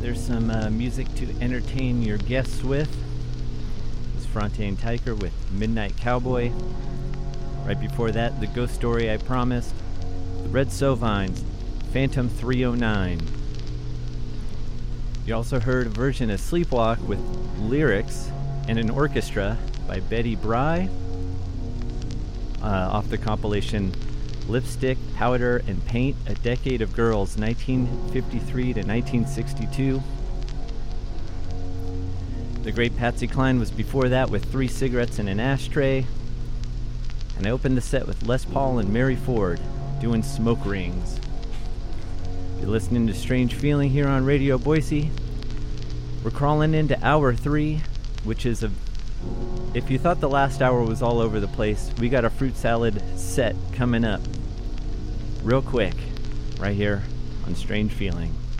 There's some music to entertain your guests with. It's Frontaine Tiker with Midnight Cowboy. Right before that, The Ghost Story I Promised. The Red Sovines, Phantom 309. You also heard a version of Sleepwalk with lyrics and an orchestra by Betty Bry off the compilation Lipstick, Powder, and Paint, A Decade of Girls, 1953 to 1962. The great Patsy Cline was before that with Three Cigarettes and an Ashtray. And I opened the set with Les Paul and Mary Ford doing Smoke Rings. You're listening to Strange Feeling here on Radio Boise. We're crawling into hour 3, which is if you thought the last hour was all over the place, we got a fruit salad set coming up real quick right here on Strange Feeling.